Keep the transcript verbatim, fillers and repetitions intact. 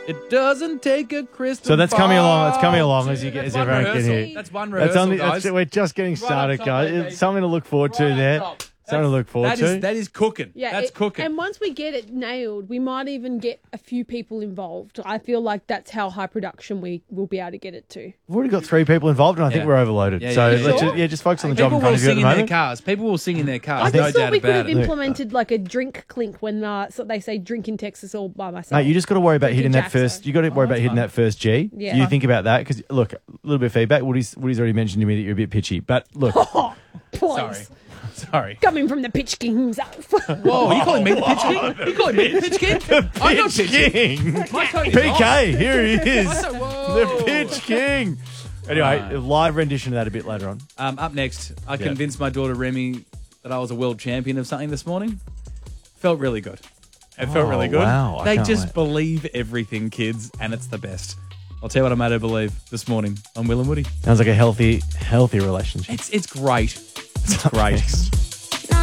It doesn't take a crystal So that's coming along. It's coming along ball. as you get That's as one everyone can rehearsal. hear. That's one That's rehearsal, only. guys. That's, we're just getting Right up started, top, guys. baby. It's something to look forward to Right up there. top. Something to look forward that to. Is, that is cooking. Yeah, that's it- cooking. And once we get it nailed, we might even get a few people involved. I feel like that's how high production we will be able to get it to. We've already got three people involved, and I think Yeah. we're overloaded. Yeah, so yeah, let's sure. just, yeah, just focus on the job People in front will of you at sing the in their moment. cars. People will sing in their cars. I no just thought doubt we could about have it. implemented like a drink clink when uh, so they say drink in Texas all by myself. Mate, you just got to worry about hitting that Jackson. first. You got to worry Oh, about that's hitting fine. that first G. Yeah. You think about that because look, a little bit of feedback. Woody's, Woody's already mentioned to me that you're a bit pitchy, but look, Oh, please. Sorry. Sorry. Coming from the pitch king himself. Whoa, you calling me the pitch king? You calling me the pitch king? I'm not pitch king. King. My coat is P off. K, here he is, Whoa. the pitch king. Anyway, Right. a live rendition of that a bit later on. Um, up next, I Yeah. convinced my daughter Remy that I was a world champion of something this morning. Felt really good. It felt Oh, really good. wow. I They can't just wait. believe everything, kids, and it's the best. I'll tell you what I made her believe this morning on Will and Woody. Sounds like a healthy, healthy relationship. It's it's great. It's great.